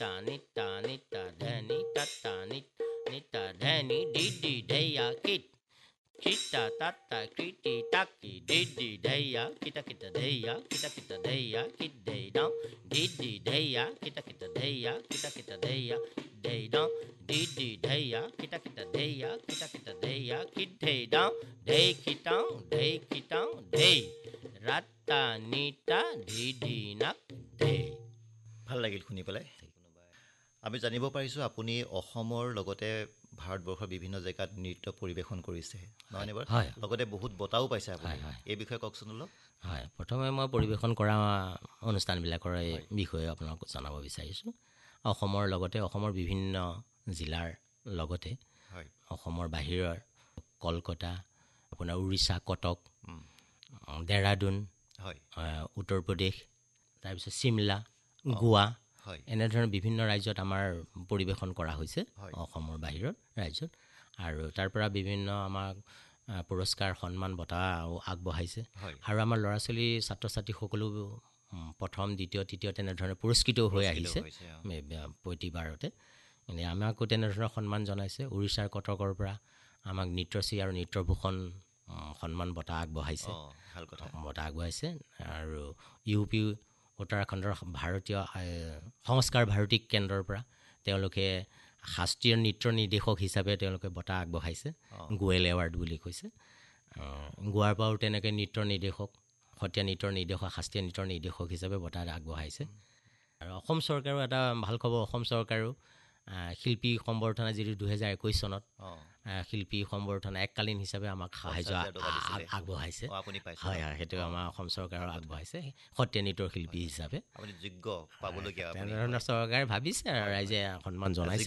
nitta nitta dhani tatta nitta dhani didi daya kit Kita tata kriti taki didi daya kita daya kita daya kit day down didi daya kita daya kita daya day down didi daya kita daya kita daya kit day down day kita day ratta nita didi nak day ভাল লাগিল শুনি পেলাই আমি জানিব পাৰিছোঁ আপুনি অসমৰ লগতে ভাৰতবৰ্ষৰ বিভিন্ন জেগাত নৃত্য পৰিৱেশন কৰিছে নহয়নে বাৰু লগতে বহুত বঁটাও পাইছে আপুনি এই বিষয়ে কওকচোন অলপ হয় প্ৰথমে মই পৰিৱেশন কৰা অনুষ্ঠানবিলাকৰ এই বিষয়ে আপোনাক জনাব বিচাৰিছোঁ অসমৰ লগতে অসমৰ বিভিন্ন জিলাৰ লগতে অসমৰ বাহিৰৰ কলকাতা আপোনাৰ উৰিষ্যা কটক দেৰাডুন উত্তৰ প্ৰদেশ তাৰপিছত চিমলা গোৱা এনেধৰণৰ বিভিন্ন ৰাজ্যত আমাৰ পৰিৱেশন কৰা হৈছে অসমৰ বাহিৰৰ ৰাজ্যত আৰু তাৰ পৰা বিভিন্ন আমাক পুৰস্কাৰ সন্মান বঁটা আগবঢ়াইছে আৰু আমাৰ ল'ৰা ছোৱালী ছাত্ৰ ছাত্ৰীসকলো প্ৰথম দ্বিতীয় তৃতীয় তেনেধৰণে পুৰস্কৃত হৈ আহিছে প্ৰতিবাৰতে এনে আমাকো তেনেধৰণৰ সন্মান জনাইছে উৰিষ্যাৰ কটকৰ পৰা আমাক নৃত্যশ্ৰী আৰু নৃত্যভূষণ সন্মান বঁটা আগবঢ়াইছে বঁটা আগবঢ়াইছে আৰু ইউ পি উত্তৰাখণ্ডৰ ভাৰতীয় সংস্কাৰ ভাৰতী কেন্দ্ৰৰ পৰা তেওঁলোকে শাস্ত্ৰীয় নৃত্য নিৰ্দেশক হিচাপে তেওঁলোকে বঁটা আগবঢ়াইছে গোৱেল এৱাৰ্ড বুলি কৈছে গোৱাৰ পৰাও তেনেকৈ নৃত্য নিৰ্দেশক সত্ৰীয়া নৃত্যৰ নিৰ্দেশক শাস্ত্ৰীয় নৃত্যৰ নিৰ্দেশক হিচাপে বঁটা আগবঢ়াইছে আৰু অসম চৰকাৰেও এটা ভাল খবৰ অসম চৰকাৰেও শিল্পী সম্বৰ্ধনা যিটো 2021 চনত শিল্পী সম্বৰ্ধনা এককালীন হিচাপে আমাক সাহায্য আগবঢ়াইছে হয় সেইটো আমাৰ অসম চৰকাৰৰ আগবঢ়াইছে সত্ৰীয়া নৃত্যৰ শিল্পী হিচাপে তেনেধৰণৰ চৰকাৰে ভাবিছে আৰু ৰাইজে সন্মান জনাইছে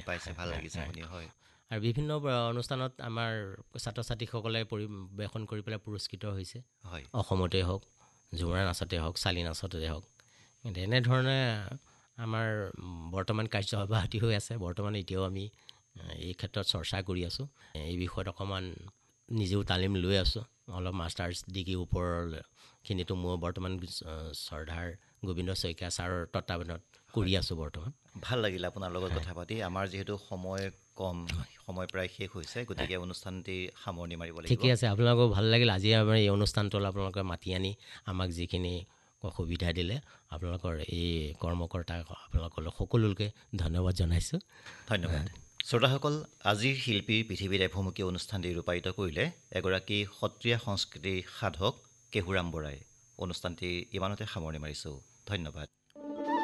আৰু বিভিন্ন অনুষ্ঠানত আমাৰ ছাত্ৰ ছাত্ৰীসকলে পৰিৱেশন কৰি পেলাই পুৰস্কৃত হৈছে অসমতে হওক ঝুমুৰা নাচতে হওক চালি নাচতে হওক এনেধৰণে আমাৰ বৰ্তমান কাৰ্য অব্যাহতি হৈ আছে বৰ্তমান এতিয়াও আমি এই ক্ষেত্ৰত চৰ্চা কৰি আছোঁ এই বিষয়ত অকণমান নিজেও তালিম লৈ আছোঁ অলপ মাষ্টাৰ্ছ ডিগ্ৰী ওপৰখিনিতো মোৰ বৰ্তমান শ্ৰদ্ধাৰ গোবিন্দ শইকীয়া ছাৰৰ তত্বাৱধানত কৰি আছোঁ বৰ্তমান ভাল লাগিল আপোনাৰ লগত কথা পাতি আমাৰ যিহেতু সময় কম সময় প্ৰায় শেষ হৈছে গতিকে অনুষ্ঠানটি সামৰণি মাৰিব লাগিব ঠিকে আছে আপোনালোকক ভাল লাগিল আজি আমাৰ এই অনুষ্ঠানটো আপোনালোকে মাতি আনি আমাক যিখিনি সুবিধা দিলে আপোনালোকৰ এই কৰ্মকৰ্তাক আপোনালোকলৈ সকলোকে ধন্যবাদ জনাইছোঁ ধন্যবাদ শ্ৰোতাসকল আজিৰ শিল্পীৰ পৃথিৱীৰ এভুমুখী অনুষ্ঠানটি ৰূপায়িত কৰিলে এগৰাকী সত্ৰীয়া সংস্কৃতিৰ সাধক কেহুৰাম বৰাই অনুষ্ঠানটি ইমানতে সামৰণি মাৰিছোঁ ধন্যবাদ